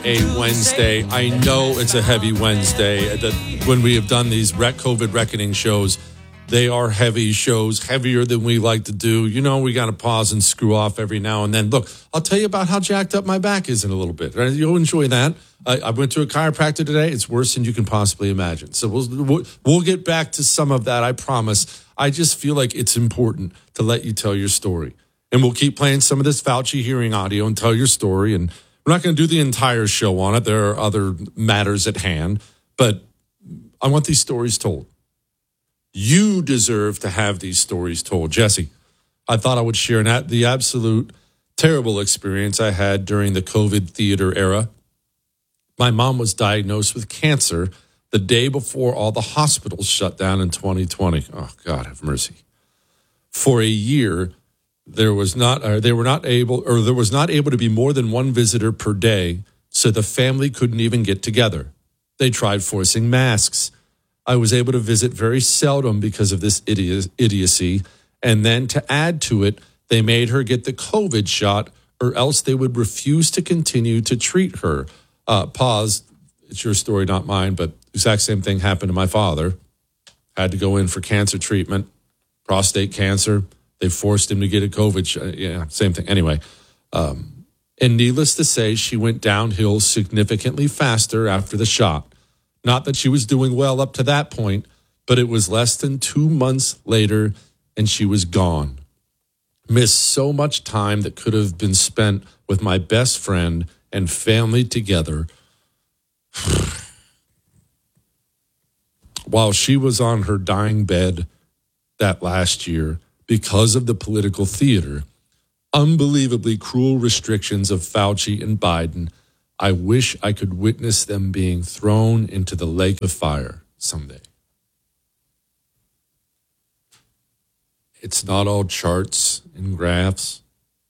a Wednesday. I know it's a heavy Wednesday. When we have done these COVID reckoning shows, they are heavy shows, heavier than we like to do. You know, we got to pause and screw off every now and then. Look, I'll tell you about how jacked up my back is in a little bit. Right? You'll enjoy that. I went to a chiropractor today. It's worse than you can possibly imagine. So we'll get back to some of that, I promise. I just feel like it's important to let you tell your story. And we'll keep playing some of this Fauci hearing audio and tell your story. And we're not going to do the entire show on it. There are other matters at hand. But I want these stories told. You deserve to have these stories told. Jesse, I thought I would share the absolute terrible experience I had during the COVID theater era. My mom was diagnosed with cancer the day before all the hospitals shut down in 2020. Oh, God, have mercy. For a year, there was not able to be more than one visitor per day, so the family couldn't even get together. They tried forcing masks. I was able to visit very seldom because of this idiocy. And then to add to it, they made her get the COVID shot or else they would refuse to continue to treat her. Pause. It's your story, not mine, but the exact same thing happened to my father. Had to go in for cancer treatment, prostate cancer. They forced him to get a COVID shot. Yeah, same thing. Anyway, and needless to say, she went downhill significantly faster after the shot. Not that she was doing well up to that point, but it was less than 2 months later, and she was gone. Missed so much time that could have been spent with my best friend and family together. While she was on her dying bed that last year, because of the political theater, unbelievably cruel restrictions of Fauci and Biden, I wish I could witness them being thrown into the lake of fire someday. It's not all charts and graphs.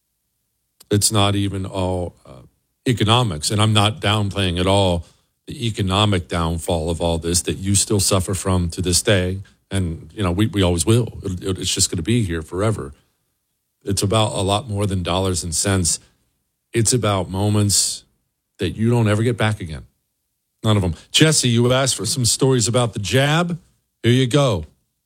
It's not even all economics. And I'm not downplaying at all the economic downfall of all this that you still suffer from to this day. And, you know, we always will. It's just going to be here forever. It's about a lot more than dollars and cents. It's about moments that you don't ever get back again. None of them. Jesse, you asked for some stories about the jab. Here you go.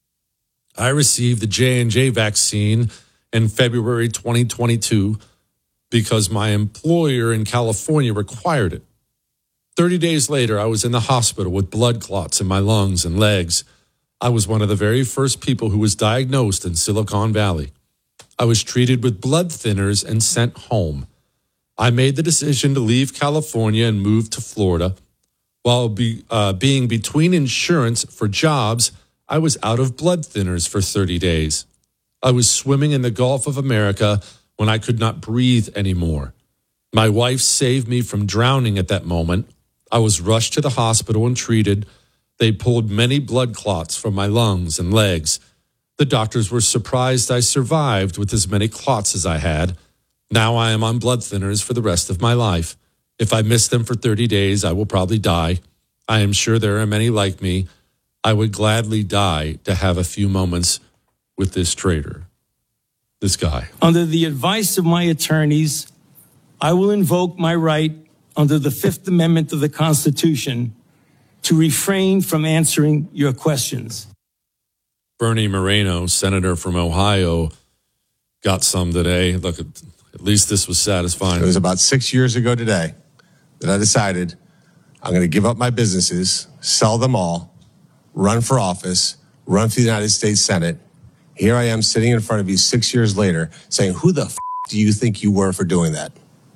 I received the J&J vaccine in February 2022 because my employer in California required it. 30 days later, I was in the hospital with blood clots in my lungs and legs. I was one of the very first people who was diagnosed in Silicon Valley. I was treated with blood thinners and sent home. I made the decision to leave California and move to Florida. While being between insurance for jobs, I was out of blood thinners for 30 days. I was swimming in the Gulf of America when I could not breathe anymore. My wife saved me from drowning at that moment. I was rushed to the hospital and treated. They pulled many blood clots from my lungs and legs. The doctors were surprised I survived with as many clots as I had. Now I am on blood thinners for the rest of my life. If I miss them for 30 days, I will probably die. I am sure there are many like me. I would gladly die to have a few moments with this traitor, this guy. Under the advice of my attorneys, I will invoke my right under the Fifth Amendment of the Constitution to refrain from answering your questions. Bernie Moreno, senator from Ohio, got some today. Look, at least this was satisfying. It was about 6 years ago today that I decided I'm going to give up my businesses, sell them all, run for office, run for the United States Senate. Here I am sitting in front of you 6 years later saying, who the do you think you were for doing that?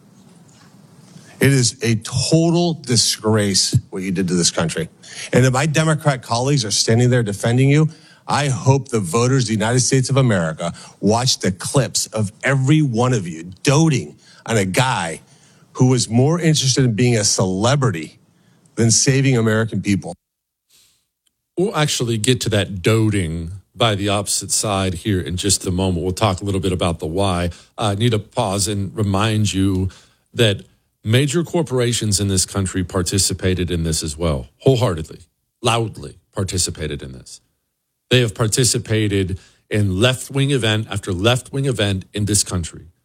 It is a total disgrace what you did to this country. And if my Democrat colleagues are standing there defending you, I hope the voters of the United States of America watch the clips of every one of you doting on a guy who was more interested in being a celebrity than saving American people. We'll actually get to that doting by the opposite side here in just a moment. We'll talk a little bit about the why. I need to pause and remind you that major corporations in this country participated in this as well, wholeheartedly, loudly participated in this. They have participated in left-wing event after left-wing event in this country.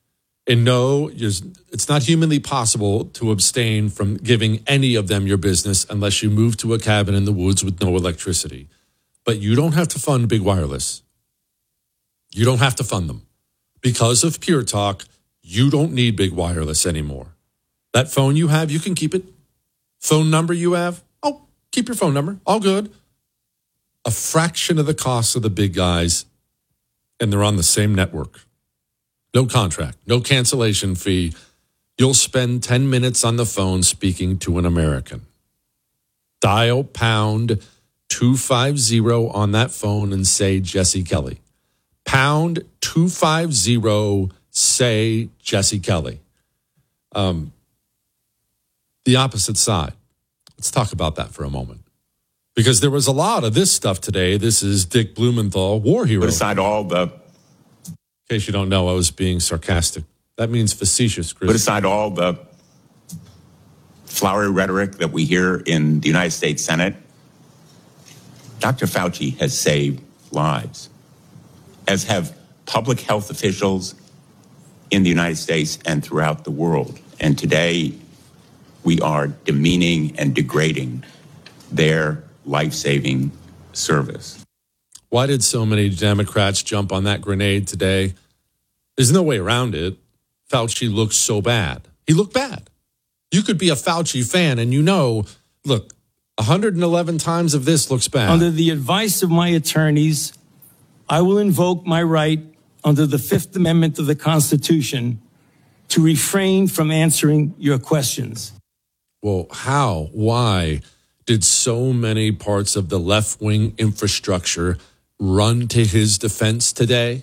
And no, it's not humanly possible to abstain from giving any of them your business unless you move to a cabin in the woods with no electricity. But you don't have to fund Big Wireless. You don't have to fund them. Because of Pure Talk, you don't need Big Wireless anymore. That phone you have, you can keep it. Phone number you have, keep your phone number. All good. A fraction of the cost of the big guys, and they're on the same network. No contract, no cancellation fee. You'll spend 10 minutes on the phone speaking to an American. Dial pound 250 on that phone and say Jesse Kelly. Pound 250, say Jesse Kelly. The opposite side. Let's talk about that for a moment. Because there was a lot of this stuff today. This is Dick Blumenthal, war hero. Put aside all the... In case you don't know, I was being sarcastic. That means facetious, Chris. Put aside all the flowery rhetoric that we hear in the United States Senate. Dr. Fauci has saved lives, as have public health officials in the United States and throughout the world. And today, we are demeaning and degrading their life-saving service. Why did so many Democrats jump on that grenade today? There's no way around it. Fauci looks so bad. He looked bad. You could be a Fauci fan and look, 111 times of this looks bad. Under the advice of my attorneys, I will invoke my right under the Fifth Amendment of the Constitution to refrain from answering your questions. Well, how? Why did so many parts of the left-wing infrastructure run to his defense today?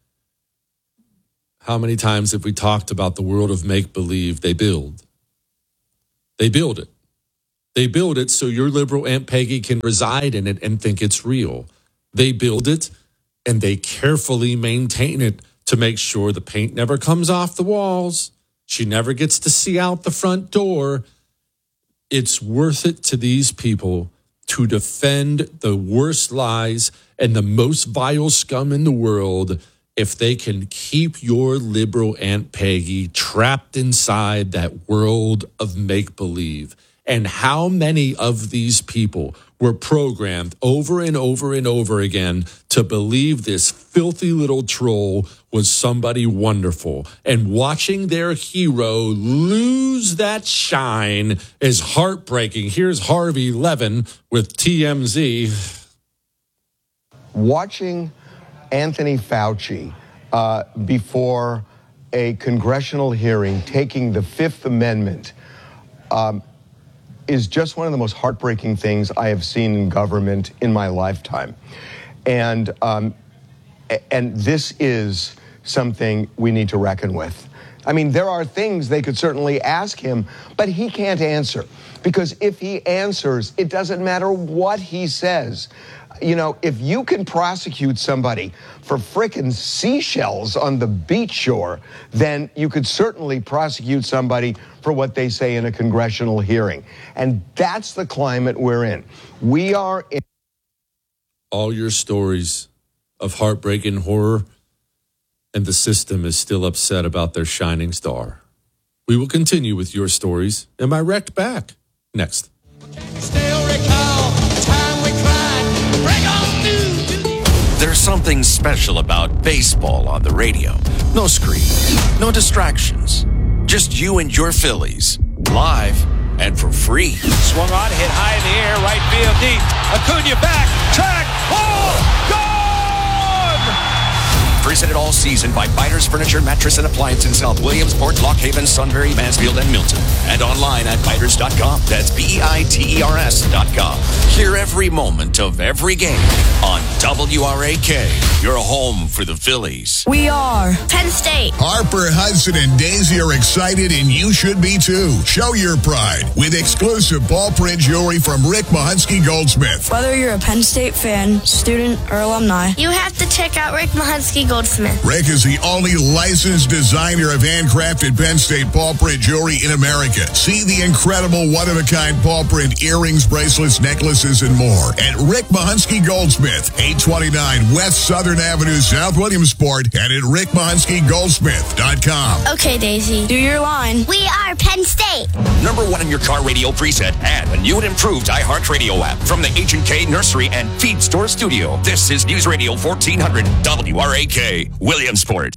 How many times have we talked about the world of make-believe they build? They build it. They build it so your liberal Aunt Peggy can reside in it and think it's real. They build it and they carefully maintain it to make sure the paint never comes off the walls. She never gets to see out the front door. It's worth it to these people to defend the worst lies and the most vile scum in the world if they can keep your liberal Aunt Peggy trapped inside that world of make-believe. And how many of these people were programmed over and over and over again to believe this filthy little troll was somebody wonderful. And watching their hero lose that shine is heartbreaking. Here's Harvey Levin with TMZ. Watching Anthony Fauci before a congressional hearing taking the Fifth Amendment is just one of the most heartbreaking things I have seen in government in my lifetime. And this is something we need to reckon with. I mean, there are things they could certainly ask him, but he can't answer. Because if he answers, it doesn't matter what he says. You know, if you can prosecute somebody for frickin' seashells on the beach shore, then you could certainly prosecute somebody for what they say in a congressional hearing. And that's the climate we're in. We are in. All your stories of heartbreak and horror, and the system is still upset about their shining star. We will continue with your stories. Am I wrecked back? Next. There's something special about baseball on the radio. No screen, no distractions. Just you and your Phillies, live and for free. Swung on, hit high in the air, right field deep. Acuna back, track, ball, gone! Presented all season by Biters Furniture, Mattress, and Appliance in South Williamsport, Lock Haven, Sunbury, Mansfield, and Milton. And online at biters.com. That's BEITERS.com. Hear every moment of every game on WRAK, your home for the Phillies. We are Penn State. Harper, Hudson, and Daisy are excited, and you should be too. Show your pride with exclusive ball print jewelry from Rick Mahunsky Goldsmith. Whether you're a Penn State fan, student, or alumni, you have to check out Rick Mahunsky Goldsmith. Goldsmith. Rick is the only licensed designer of handcrafted Penn State paw print jewelry in America. See the incredible one-of-a-kind paw print earrings, bracelets, necklaces, and more at Rick Mahunsky Goldsmith, 829 West Southern Avenue, South Williamsport, and at rickmahunsky.goldsmith.com. Okay, Daisy, do your line. We are Penn State. #1 in your car radio preset and a new and improved iHeartRadio app from the H&K Nursery and Feed Store Studio. This is News Radio 1400 WRAK, Williamsport.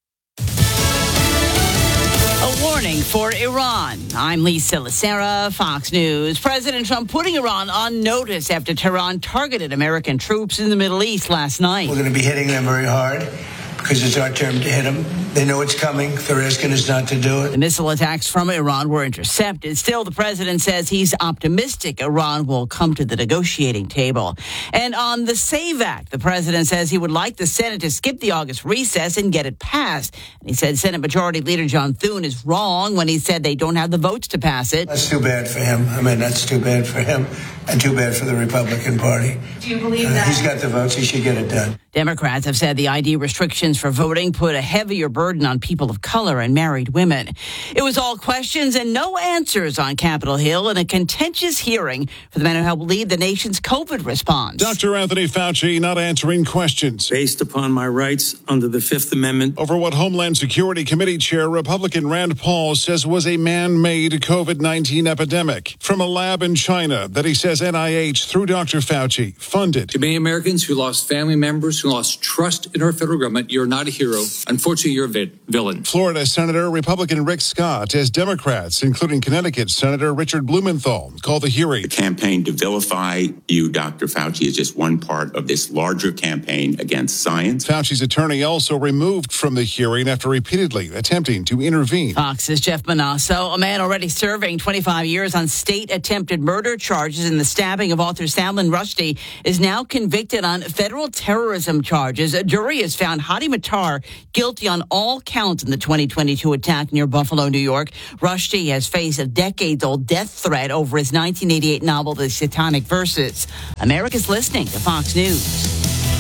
A warning for Iran. I'm Lisa Lacera, Fox News. President Trump putting Iran on notice after Tehran targeted American troops in the Middle East last night. We're going to be hitting them very hard because it's our turn to hit them. They know it's coming. They're asking us not to do it. The missile attacks from Iran were intercepted. Still, the president says he's optimistic Iran will come to the negotiating table. And on the SAVE Act, the president says he would like the Senate to skip the August recess and get it passed. And he said Senate Majority Leader John Thune is wrong when he said they don't have the votes to pass it. That's too bad for him. I mean, that's too bad for him and too bad for the Republican Party. Do you believe that? He's got the votes. He should get it done. Democrats have said the ID restrictions for voting put a heavier burden on people of color and married women. It was all questions and no answers on Capitol Hill in a contentious hearing for the man who helped lead the nation's COVID response. Dr. Anthony Fauci not answering questions. Based upon my rights under the Fifth Amendment. Over what Homeland Security Committee Chair Republican Rand Paul says was a man-made COVID-19 epidemic from a lab in China that he says NIH, through Dr. Fauci, funded. To many Americans who lost family members, who lost trust in our federal government, you're not a hero. Unfortunately, you're a villain. Florida Senator Republican Rick Scott, as Democrats, including Connecticut Senator Richard Blumenthal, call the hearing. The campaign to vilify you, Dr. Fauci, is just one part of this larger campaign against science. Fauci's attorney also removed from the hearing after repeatedly attempting to intervene. Fox's Jeff Manasso, a man already serving 25 years on state attempted murder charges in the stabbing of author Salman Rushdie, is now convicted on federal terrorism charges. A jury has found Hadi Matar guilty on all counts in the 2022 attack near Buffalo, New York. Rushdie has faced a decades-old death threat over his 1988 novel, The Satanic Verses. America's listening to Fox News.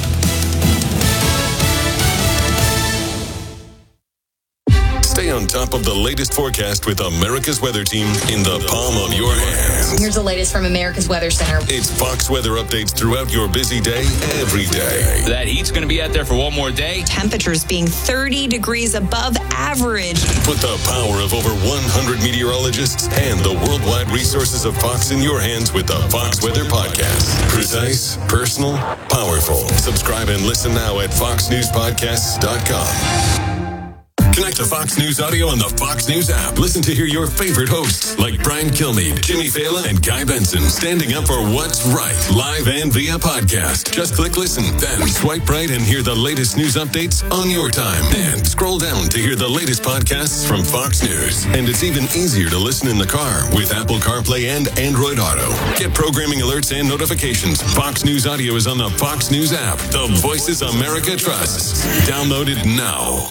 Stay on top of the latest forecast with America's Weather Team in the palm of your hand. Here's the latest from America's Weather Center. It's Fox weather updates throughout your busy day, every day. That heat's going to be out there for one more day. Temperatures being 30 degrees above average. Put the power of over 100 meteorologists and the worldwide resources of Fox in your hands with the Fox Weather Podcast. Precise, personal, powerful. Subscribe and listen now at foxnewspodcasts.com. Connect to Fox News Audio on the Fox News app. Listen to hear your favorite hosts like Brian Kilmeade, Jimmy Fallon, and Guy Benson standing up for what's right, live and via podcast. Just click listen, then swipe right and hear the latest news updates on your time. And scroll down to hear the latest podcasts from Fox News. And it's even easier to listen in the car with Apple CarPlay and Android Auto. Get programming alerts and notifications. Fox News Audio is on the Fox News app. The voices America trusts. Download it now.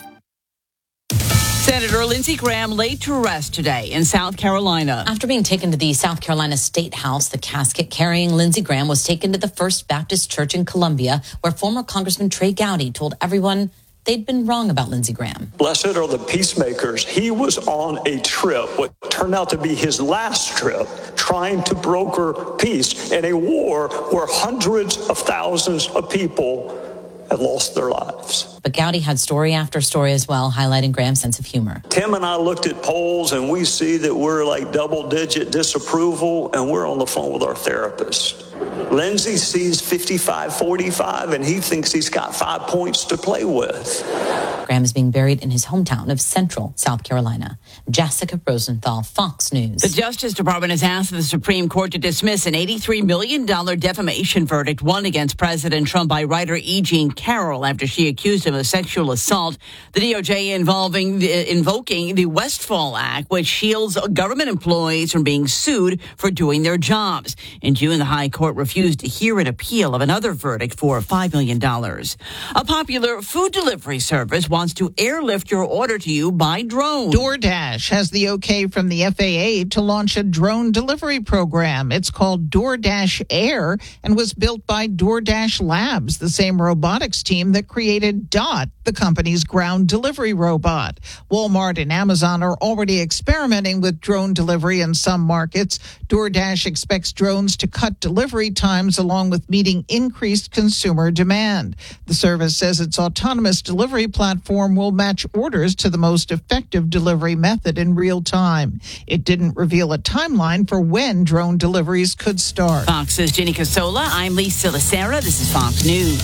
Senator Lindsey Graham laid to rest today in South Carolina. After being taken to the South Carolina State House, the casket carrying Lindsey Graham was taken to the First Baptist Church in Columbia, where former Congressman Trey Gowdy told everyone they'd been wrong about Lindsey Graham. Blessed are the peacemakers. He was on a trip, what turned out to be his last trip, trying to broker peace in a war where hundreds of thousands of people have lost their lives. But Gowdy had story after story as well, highlighting Graham's sense of humor. Tim and I looked at polls and we see that we're like double-digit disapproval, and we're on the phone with our therapist. Lindsey sees 55-45 and he thinks he's got 5 points to play with. Graham is being buried in his hometown of Central South Carolina. Jessica Rosenthal, Fox News. The Justice Department has asked the Supreme Court to dismiss an $83 million defamation verdict won against President Trump by writer E. Jean Carroll after she accused him of sexual assault. The DOJ invoking the Westfall Act, which shields government employees from being sued for doing their jobs. In June, the High Court refused to hear an appeal of another verdict for $5 million. A popular food delivery service wants to airlift your order to you by drone. DoorDash has the okay from the FAA to launch a drone delivery program. It's called DoorDash Air and was built by DoorDash Labs, the same robotics team that created Dot, the company's ground delivery robot. Walmart and Amazon are already experimenting with drone delivery in some markets. DoorDash expects drones to cut delivery times along with meeting increased consumer demand. The service says its autonomous delivery platform will match orders to the most effective delivery method in real time. It didn't reveal a timeline for when drone deliveries could start. Fox's Jenny Casola. I'm Lisa Lacera. This is Fox News.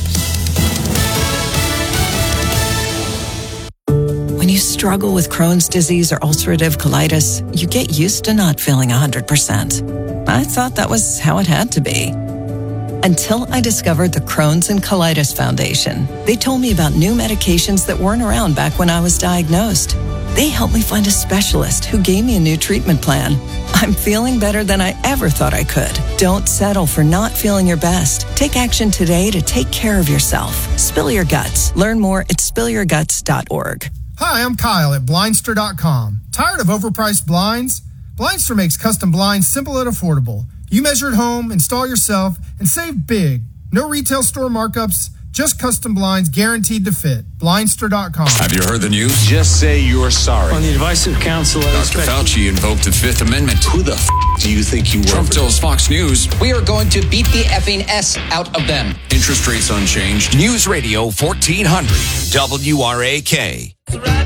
When you struggle with Crohn's disease or ulcerative colitis, you get used to not feeling 100%. I thought that was how it had to be. Until I discovered the Crohn's and Colitis Foundation. They told me about new medications that weren't around back when I was diagnosed. They helped me find a specialist who gave me a new treatment plan. I'm feeling better than I ever thought I could. Don't settle for not feeling your best. Take action today to take care of yourself. Spill your guts. Learn more at spillyourguts.org. Hi, I'm Kyle at Blindster.com. Tired of overpriced blinds? Blindster makes custom blinds simple and affordable. You measure at home, install yourself, and save big. No retail store markups, just custom blinds guaranteed to fit. Blindster.com. Have you heard the news? Just say you're sorry. On the advice of counsel, Dr. Fauci invoked the Fifth Amendment. Who the do you think you were? Trump tells Fox News. We are going to beat the effing S out of them. Interest rates unchanged. News Radio 1400 WRAK.